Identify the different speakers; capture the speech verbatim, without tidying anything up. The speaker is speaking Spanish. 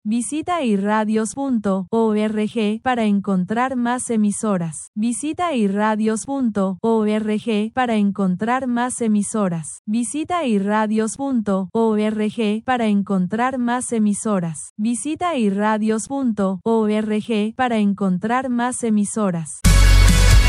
Speaker 1: Visita irradios punto org para encontrar más emisoras. Visita irradios punto org para encontrar más emisoras. Visita irradios punto org para encontrar más emisoras. Visita irradios punto org para encontrar más emisoras.